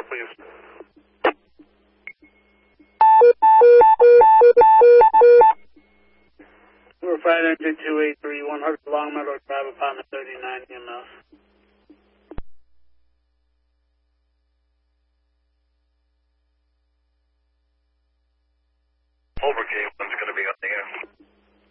please. We're 59283 100 Long Meadow Drive, apartment 39 EMS.